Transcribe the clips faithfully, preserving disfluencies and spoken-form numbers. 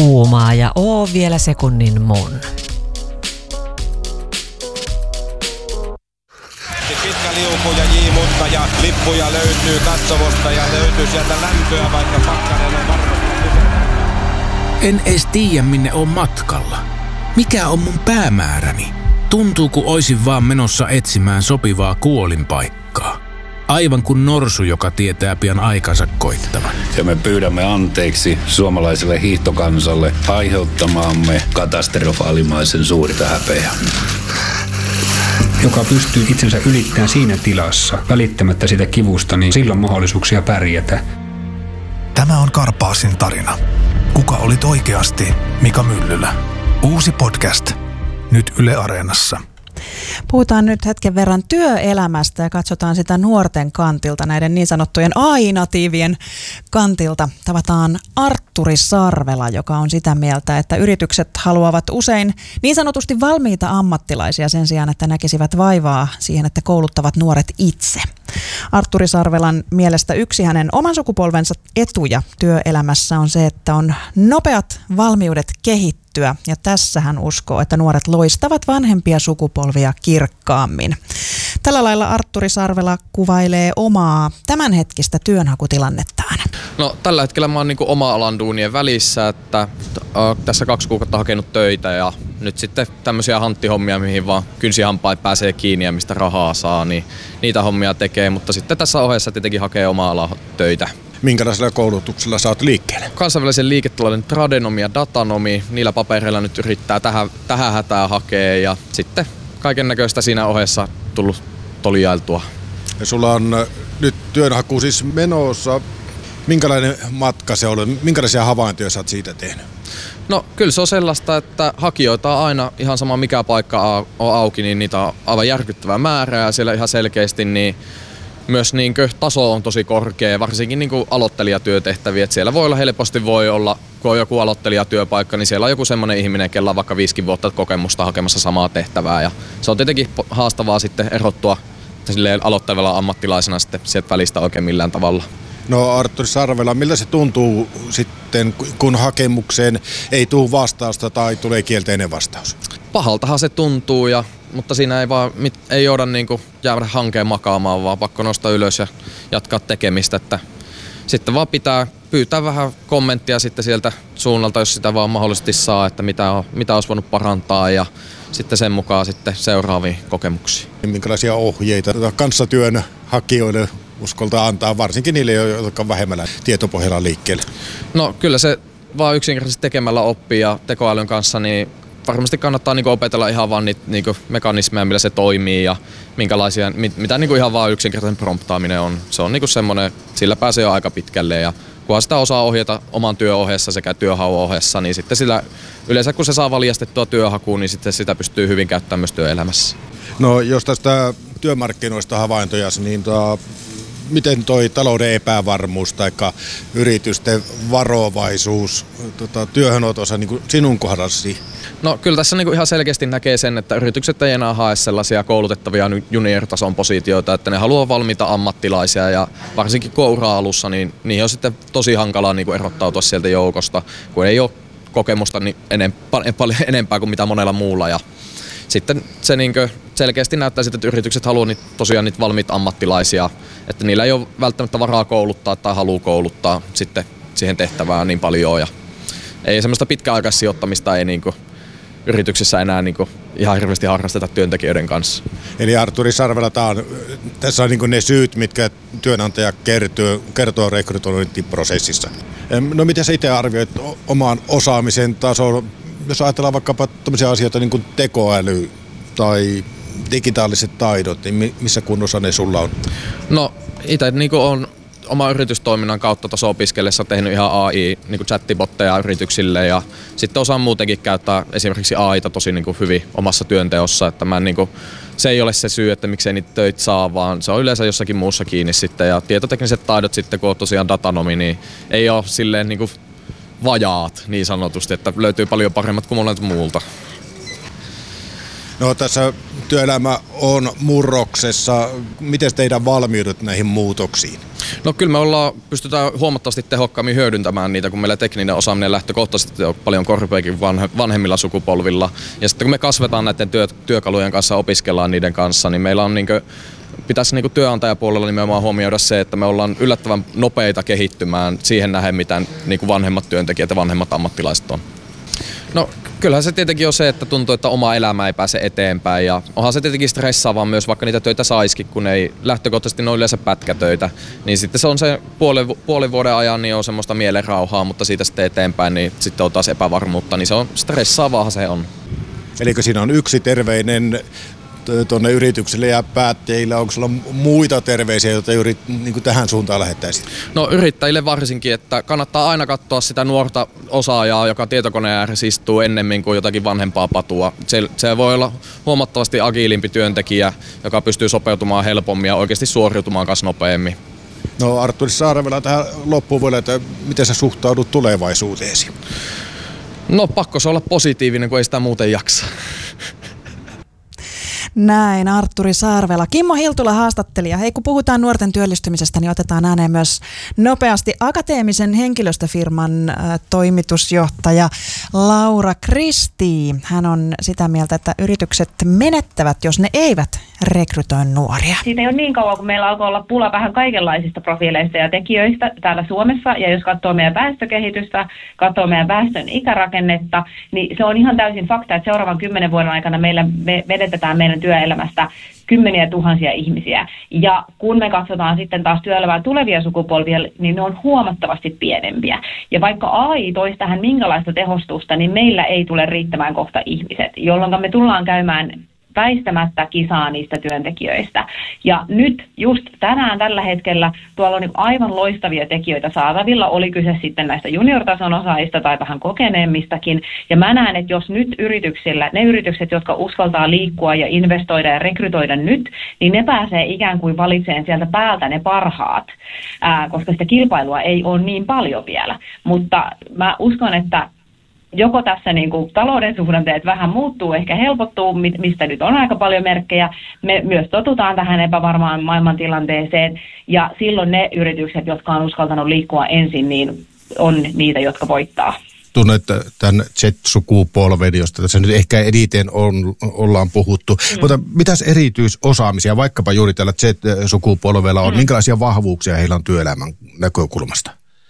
kuumaa ja oo vielä sekunnin mun. Pitkä liuku ja J. Mutta ja lippuja löytyy katsomosta ja löytyy sieltä lämpöä, vaikka pakkanen on varmasti. En edes tiedä, minne on matkalla. Mikä on mun päämääräni? Tuntuu, kun oisin vaan menossa etsimään sopivaa kuolinpaikkaa. Aivan kuin norsu, joka tietää pian aikansa koittavan. Ja me pyydämme anteeksi suomalaiselle hiihtokansalle aiheuttamaamme katastrofaalimaisen suurta häpeää. Joka pystyy itsensä ylittämään siinä tilassa, välittämättä sitä kivusta, niin silloin mahdollisuuksia pärjätä. Tämä on Karpaasin tarina. Kuka olit oikeasti Mika Myllylä? Uusi podcast. Nyt Yle Areenassa. Puhutaan nyt hetken verran työelämästä ja katsotaan sitä nuorten kantilta, näiden niin sanottujen A I-natiivien kantilta. Tavataan Artturi Sarvela, joka on sitä mieltä, että yritykset haluavat usein niin sanotusti valmiita ammattilaisia sen sijaan, että näkisivät vaivaa siihen, että kouluttavat nuoret itse. Artturi Sarvelan mielestä yksi hänen oman sukupolvensa etuja työelämässä on se, että on nopeat valmiudet kehittyä. Ja tässä hän uskoo, että nuoret loistavat vanhempia sukupolvia kirkkaammin. Tällä lailla Artturi Sarvela kuvailee omaa tämänhetkistä työnhakutilannettaan. No tällä hetkellä mä oon niinku oma alan duunien välissä, että äh, tässä kaksi kuukautta hakenut töitä ja nyt sitten tämmöisiä hanttihommia, mihin vaan kynsihampaat pääsee kiinni ja mistä rahaa saa, niin niitä hommia tekee, mutta sitten tässä ohessa tietenkin hakee oma alan töitä. Minkälaisella koulutuksella sä oot liikkeelle? Kansainvälisen liiketalouden tradenomi ja datanomi, niillä papereilla nyt yrittää tähän, tähän hätään hakea ja sitten kaiken näköistä siinä ohessa tullut toliailtua. Ja sulla on nyt työnhaku siis menossa. Minkälainen matka se on? Minkälaisia havaintoja sä oot siitä tehnyt? No kyllä se on sellaista, että hakijoita on aina ihan sama mikä paikka on auki, niin niitä on aivan järkyttävää määrää ja siellä ihan selkeästi niin myös niinkö taso on tosi korkea, varsinkin niinku aloittelijatyötehtäviä. Et siellä voi olla helposti voi olla, kun on joku aloittelijatyöpaikka, niin siellä on joku semmoinen ihminen, kellä on vaikka viisikin vuotta kokemusta hakemassa samaa tehtävää. Ja se on tietenkin haastavaa sitten erottua aloittavalla ammattilaisena sitten sieltä välistä oikein millään tavalla. No Artturi Sarvela, miltä se tuntuu sitten, kun hakemukseen ei tule vastausta tai tulee kielteinen vastaus? Pahaltahan se tuntuu, ja, mutta siinä ei, vaan, ei jouda niinku jäädä hankeen makaamaan, vaan pakko nostaa ylös ja jatkaa tekemistä. Että sitten vaan pitää pyytää vähän kommenttia sitten sieltä suunnalta, jos sitä vaan mahdollisesti saa, että mitä, on, mitä olisi voinut parantaa ja sitten sen mukaan sitten seuraaviin kokemuksiin. Minkälaisia ohjeita kanssatyön hakijoille uskolta antaa, varsinkin niille, jotka on vähemmällä tietopohjalla liikkeelle? No kyllä se vaan yksinkertaisesti tekemällä oppii ja tekoälyn kanssa, niin varmasti kannattaa niinku opetella ihan vaan niitä niinku mekanismeja, millä se toimii ja minkälaisia, mit, mitä niinku ihan vaan yksinkertaisen promptaaminen on. Se on niinku semmoinen, sillä pääsee jo aika pitkälle ja kunhan sitä osaa ohjata oman työohjeessa sekä työhaun ohjeessa, niin sitten sillä, yleensä kun se saa valjastettua työhakuun, niin sitten sitä pystyy hyvin käyttämään myös työelämässä. No jos tästä työmarkkinoista havaintoja, niin ta, miten toi talouden epävarmuus tai yritysten varovaisuus tota, työhönotossa niin kuin sinun kohdallasi? No kyllä tässä niin kuin ihan selkeästi näkee sen, että yritykset ei enää hae sellaisia koulutettavia junior-tason positioita, että ne haluaa valmiita ammattilaisia ja varsinkin kun on ura-alussa, niin niihin on sitten tosi hankalaa niin kuin erottautua sieltä joukosta, kun ei ole kokemusta niin enempää, paljon enempää kuin mitä monella muulla. Ja sitten se niin kuin selkeästi näyttää sitten, että yritykset haluaa niitä, tosiaan niitä valmiita ammattilaisia, että niillä ei ole välttämättä varaa kouluttaa tai haluaa kouluttaa sitten siihen tehtävään niin paljon. Ja ei semmoista pitkäaikaissijoittamista ei niin kuin yrityksissä enää niin kuin ihan hirveästi harrasteta työntekijöiden kanssa. Eli Artturi Sarvela, on, tässä on niin kuin ne syyt, mitkä työnantaja kertoo, kertoo rekrytointiprosessissa. No miten sä itse arvioit oman osaamisen tason, jos ajatellaan vaikkapa tämmöisiä asioita niin kuin tekoäly tai digitaaliset taidot, niin missä kunnossa ne sulla on? No itse niin kuin on oman yritystoiminnan kautta tuossa opiskellessa tehnyt ihan A I niin chattibotteja yrityksille ja sitten osaan muutenkin käyttää esimerkiksi A I:ta tosi niin kuin hyvin omassa työnteossa, että mä en, niin kuin, se ei ole se syy, että miksei niitä töitä saa, vaan se on yleensä jossakin muussa kiinni sitten ja tietotekniset taidot sitten, kun on tosiaan datanomi, niin ei ole silleen niin kuin vajaat niin sanotusti, että löytyy paljon paremmat kuin monet muulta. No tässä työelämä on murroksessa. Miten teidän valmiudet näihin muutoksiin? No kyllä me ollaan, pystytään huomattavasti tehokkaammin hyödyntämään niitä, kun meillä tekninen osaaminen lähtökohtaisesti on paljon korkeakin vanhemmilla sukupolvilla. Ja sitten kun me kasvetaan näiden työ, työkalujen kanssa, opiskellaan niiden kanssa, niin meillä on niinkö, pitäisi niinku työnantajapuolella nimenomaan huomioida se, että me ollaan yllättävän nopeita kehittymään siihen nähden, mitä niinku vanhemmat työntekijät ja vanhemmat ammattilaiset on. No kyllähän se tietenkin on se, että tuntuu, että oma elämä ei pääse eteenpäin ja onhan se tietenkin stressaavaa myös, vaikka niitä töitä saisikin, kun ei lähtökohtaisesti ne on yleensä pätkätöitä. Niin sitten se on se puolen, puolen vuoden ajan niin on semmoista mielenrauhaa, mutta siitä sitten eteenpäin niin sitten on taas epävarmuutta, niin se on stressaavaahan se on. Elikkä siinä on yksi terveinen tuonne yrityksille ja päättäjille. Onko sulla muita terveisiä, joita juuri niin kuin tähän suuntaan lähettäisiin? No yrittäjille varsinkin, että kannattaa aina katsoa sitä nuorta osaajaa, joka tietokoneen ääressä istuu ennemmin kuin jotakin vanhempaa patua. Se, se voi olla huomattavasti agiilimpi työntekijä, joka pystyy sopeutumaan helpommin ja oikeasti suoriutumaan kanssa nopeammin. No Artturi Saarevela tähän loppuun vielä, että miten sä suhtaudut tulevaisuuteesi? No pakko se olla positiivinen, kun ei sitä muuten jaksa. Näin, Artturi Saarvela. Kimmo Hiltula haastattelija. Hei, kun puhutaan nuorten työllistymisestä, niin otetaan ääneen myös nopeasti akateemisen henkilöstöfirman äh, toimitusjohtaja Laura Kristi. Hän on sitä mieltä, että yritykset menettävät, jos ne eivät rekrytoi nuoria. Siitä ei ole niin kauan, kun meillä alkoi olla pula vähän kaikenlaisista profiileista ja tekijöistä täällä Suomessa. Ja jos katsoo meidän väestökehitystä, katsoo meidän väestön ikärakennetta, niin se on ihan täysin fakta, että seuraavan kymmenen vuoden aikana meillä me vedetetään meidän työelämästä kymmeniä tuhansia ihmisiä. Ja kun me katsotaan sitten taas työelämää tulevia sukupolvia, niin ne on huomattavasti pienempiä. Ja vaikka A I toisi tähän minkälaista tehostusta, niin meillä ei tule riittämään kohta ihmiset, jolloin me tullaan käymään väistämättä kisaa niistä työntekijöistä. Ja nyt just tänään tällä hetkellä tuolla on aivan loistavia tekijöitä saatavilla, oli kyse sitten näistä juniortason osaajista tai vähän kokeneemmistakin. Ja mä näen, että jos nyt yrityksillä, ne yritykset, jotka uskaltaa liikkua ja investoida ja rekrytoida nyt, niin ne pääsee ikään kuin valitseen sieltä päältä ne parhaat, ää, koska sitä kilpailua ei ole niin paljon vielä. Mutta mä uskon, että joko tässä niin kuin talouden suhdanteet vähän muuttuu, ehkä helpottuu, mistä nyt on aika paljon merkkejä. Me myös totutaan tähän epävarmaan maailmantilanteeseen ja silloin ne yritykset, jotka on uskaltanut liikkua ensin, niin on niitä, jotka voittaa. Tunnet tämän Z-sukupolven, josta tässä nyt ehkä eniten on, ollaan puhuttu. Mm. Mutta mitäs erityisosaamisia vaikkapa juuri tällä Z-sukupolvella on? Mm. Minkälaisia vahvuuksia heillä on työelämän näkökulmasta?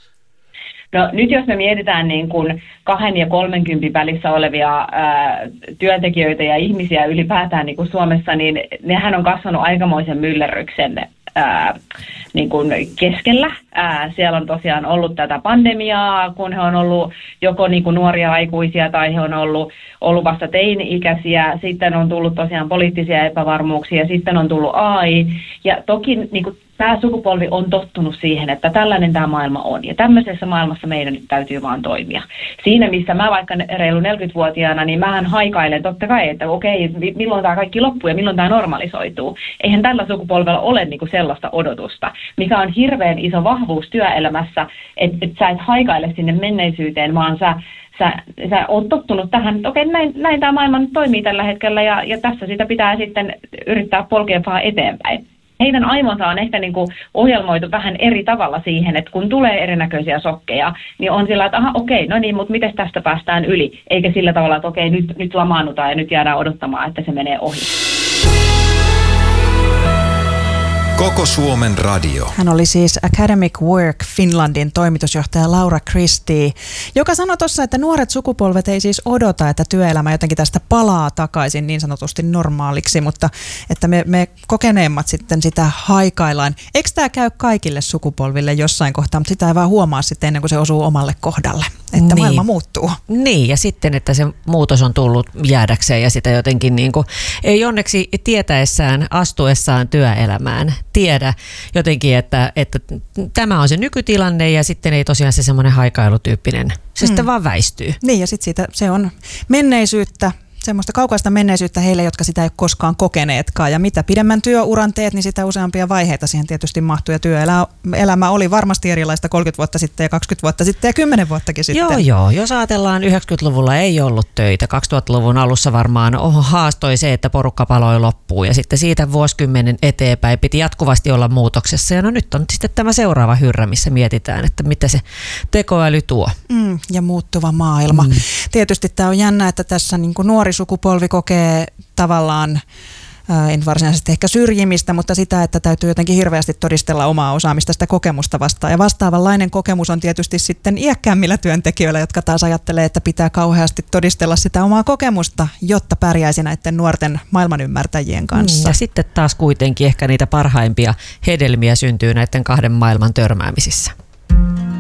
No nyt jos me mietitään niin kuin kahden ja kolmenkympin välissä olevia ää, työntekijöitä ja ihmisiä ylipäätään niin kuin Suomessa, niin nehän on kasvanut aikamoisen myllerryksen ää, niin kuin keskellä. Ää, siellä on tosiaan ollut tätä pandemiaa, kun he on ollut joko niin kuin nuoria aikuisia tai he on ollut, ollut vasta teini-ikäisiä. Sitten on tullut tosiaan poliittisia epävarmuuksia, sitten on tullut A I ja toki niin kuin tämä sukupolvi on tottunut siihen, että tällainen tämä maailma on. Ja tämmöisessä maailmassa meidän nyt täytyy vaan toimia. Siinä, missä mä vaikka reilu neljäkymmentävuotiaana, niin mähän haikailen totta kai, että okei, milloin tämä kaikki loppuu ja milloin tämä normalisoituu. Eihän tällä sukupolvella ole niinku sellaista odotusta, mikä on hirveän iso vahvuus työelämässä, että et sä et haikaile sinne menneisyyteen, vaan sä Sä, sä oot tottunut tähän, että okei, näin, näin tämä maailma nyt toimii tällä hetkellä ja, ja tässä sitä pitää sitten yrittää polkea vaan eteenpäin. Heidän aivonsa on ehkä niin kuin ohjelmoitu vähän eri tavalla siihen, että kun tulee erinäköisiä shokkeja, niin on sillä, että aha, okei, no niin, mutta miten tästä päästään yli? Eikä sillä tavalla, että okei, nyt, nyt lamaannutaan ja nyt jäädään odottamaan, että se menee ohi. Koko Suomen radio. Hän oli siis Academic Work Finlandin toimitusjohtaja Laura Kristi, joka sanoi tuossa, että nuoret sukupolvet ei siis odota, että työelämä jotenkin tästä palaa takaisin niin sanotusti normaaliksi, mutta että me, me kokeneemmat sitten sitä haikaillaan. Eikö tämä käy kaikille sukupolville jossain kohtaa, mutta sitä ei vaan huomaa sitten ennen kuin se osuu omalle kohdalle, että niin. Maailma muuttuu. Niin, ja sitten, että se muutos on tullut jäädäkseen ja sitä jotenkin niin kuin, ei onneksi tietäessään, astuessaan työelämään tiedä jotenkin, että, että tämä on se nykytilanne ja sitten ei tosiaan se semmoinen haikailutyyppinen, se mm. sitten vaan väistyy. Niin ja sitten siitä se on menneisyyttä semmoista kaukaista menneisyyttä heille, jotka sitä ei ole koskaan kokeneetkaan. Ja mitä pidemmän työuran teet, niin sitä useampia vaiheita siihen tietysti mahtuu. Ja työelämä oli varmasti erilaista kolmekymmentä vuotta sitten ja kaksikymmentä vuotta sitten ja kymmenen vuottakin sitten. Joo, joo. Jos ajatellaan, yhdeksänkymmentäluvulla ei ollut töitä. kaksituhattaluvun alussa varmaan oho, haastoi se, että porukka paloi loppuun. Ja sitten siitä vuosikymmenen eteenpäin piti jatkuvasti olla muutoksessa. Ja no nyt on sitten tämä seuraava hyrrä, missä mietitään, että mitä se tekoäly tuo. Mm, ja muuttuva maailma. Mm. Tietysti tämä on jännä, että tässä niin kuin nuori sukupolvi kokee tavallaan, ää, en varsinaisesti ehkä syrjimistä, mutta sitä, että täytyy jotenkin hirveästi todistella omaa osaamista, sitä kokemusta vastaan. Ja vastaavanlainen kokemus on tietysti sitten iäkkäämmillä työntekijöillä, jotka taas ajattelee, että pitää kauheasti todistella sitä omaa kokemusta, jotta pärjäisi näiden nuorten maailmanymmärtäjien kanssa. Ja sitten taas kuitenkin ehkä niitä parhaimpia hedelmiä syntyy näiden kahden maailman törmäämisissä.